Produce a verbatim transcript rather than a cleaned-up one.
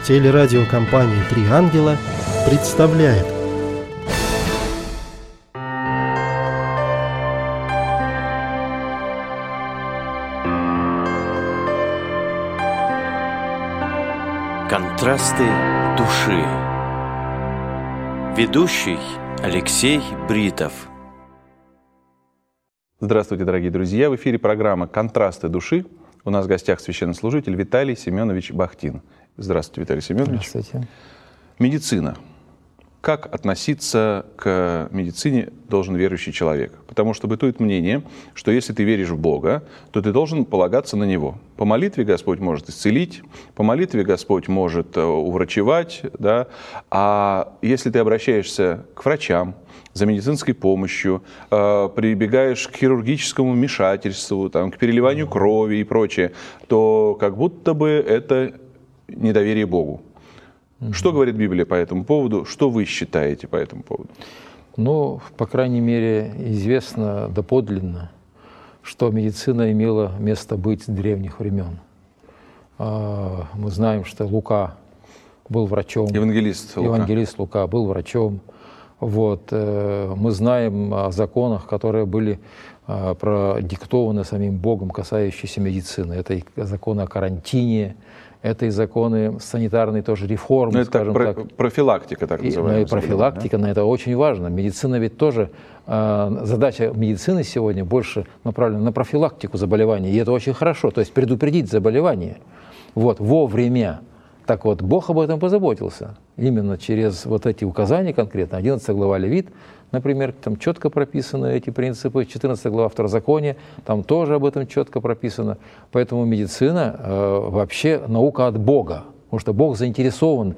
Телерадиокомпания «Три ангела» представляет. Контрасты души. Ведущий Алексей Бритов. Здравствуйте, дорогие друзья! В эфире программа «Контрасты души». У нас в гостях священнослужитель Виталий Семенович Бахтин. Здравствуйте, Виталий Семенович. Здравствуйте. Медицина. Как относиться к медицине должен верующий человек? Потому что бытует мнение, что если ты веришь в Бога, то ты должен полагаться на Него. По молитве Господь может исцелить, по молитве Господь может уврачевать, да? А если ты обращаешься к врачам за медицинской помощью, э, прибегаешь к хирургическому вмешательству, там, к переливанию крови и прочее, то как будто бы это недоверие Богу. Mm-hmm. Что говорит Библия по этому поводу? Что вы считаете по этому поводу? Ну, по крайней мере, известно доподлинно, что медицина имела место быть с древних времен. Мы знаем, что Лука был врачом. Евангелист Лука. Евангелист Лука был врачом. Вот. Мы знаем о законах, которые были продиктованы самим Богом, касающиеся медицины. Это и законы о карантине, это и законы санитарной тоже реформы, но это скажем про, так. Профилактика, так называемая. И, и профилактика, да? На это очень важно. Медицина ведь тоже, э, задача медицины сегодня больше направлена на профилактику заболеваний, и это очень хорошо, то есть предупредить заболевание вот, вовремя. Так вот, Бог об этом позаботился. Именно через вот эти указания конкретно, одиннадцатая глава Левит, например, там четко прописаны эти принципы, четырнадцатая глава Второзакония, там тоже об этом четко прописано. Поэтому медицина э, вообще наука от Бога, потому что Бог заинтересован